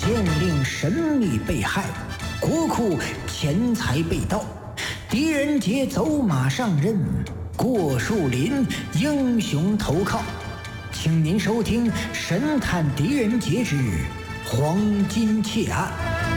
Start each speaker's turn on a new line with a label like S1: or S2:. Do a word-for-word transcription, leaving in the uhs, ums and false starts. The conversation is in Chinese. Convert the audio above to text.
S1: 县令神秘被害，国库钱财被盗，狄仁杰走马上任，过树林英雄投靠。请您收听《神探狄仁杰之黄金窃案》。